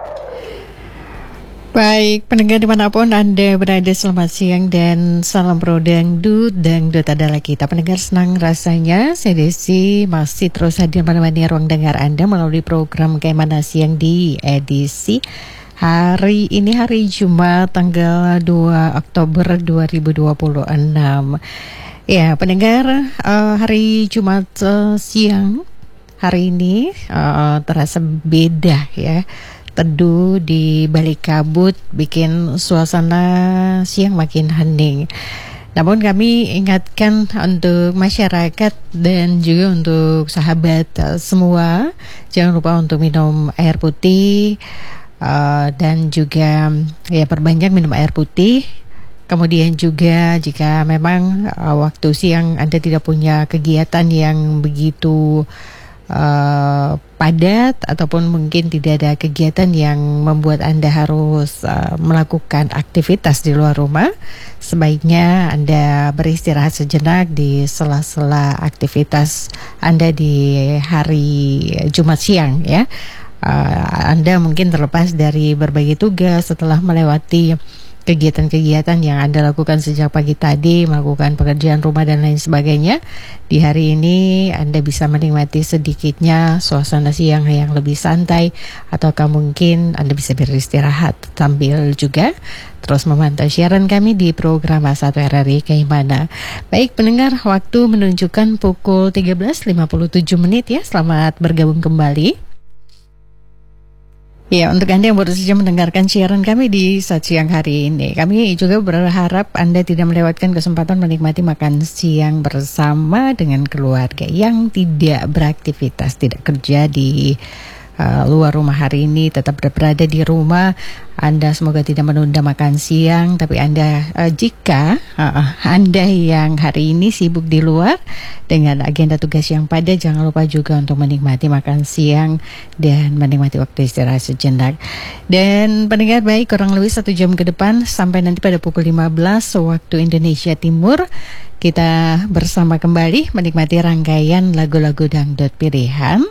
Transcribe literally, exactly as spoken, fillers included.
Baik, pendengar dimanapun Anda berada, selamat siang dan salam pro dangdut. Dangdut adalah kita. Pendengar, senang rasanya saya Desi masih terus hadir menemani ruang dengar Anda melalui program Kemana Siang di edisi hari ini, hari Jumat tanggal dua Oktober dua ribu dua puluh enam. Ya, pendengar, uh, hari Jumat uh, siang hari ini uh, terasa beda ya. Teduh di balik kabut bikin suasana siang makin hening. Namun kami ingatkan untuk masyarakat dan juga untuk sahabat uh, semua, jangan lupa untuk minum air putih uh, dan juga ya perbanyak minum air putih. Kemudian juga jika memang uh, waktu siang Anda tidak punya kegiatan yang begitu Uh, padat ataupun mungkin tidak ada kegiatan yang membuat Anda harus uh, melakukan aktivitas di luar rumah, sebaiknya Anda beristirahat sejenak di sela-sela aktivitas Anda di hari Jumat siang ya. Uh, Anda mungkin terlepas dari berbagai tugas setelah melewati kegiatan-kegiatan yang Anda lakukan sejak pagi tadi, melakukan pekerjaan rumah dan lain sebagainya. Di hari ini Anda bisa menikmati sedikitnya suasana siang yang lebih santai, ataukah mungkin Anda bisa beristirahat sambil juga terus memantau siaran kami di program satu R R I Kaimana. Baik pendengar, waktu menunjukkan pukul tiga belas lima puluh tujuh menit ya. Selamat bergabung kembali. Ya, untuk Anda yang baru saja mendengarkan siaran kami di saat siang hari ini, kami juga berharap Anda tidak melewatkan kesempatan menikmati makan siang bersama dengan keluarga yang tidak beraktivitas, tidak kerja di uh, luar rumah hari ini, tetap berada di rumah. Anda semoga tidak menunda makan siang, tapi Anda uh, jika uh, Anda yang hari ini sibuk di luar dengan agenda tugas yang padat, jangan lupa juga untuk menikmati makan siang dan menikmati waktu istirahat sejenak. Dan pendengar baik, kurang lebih satu jam ke depan sampai nanti pada pukul lima belas waktu Indonesia Timur, kita bersama kembali menikmati rangkaian lagu-lagu dangdut pilihan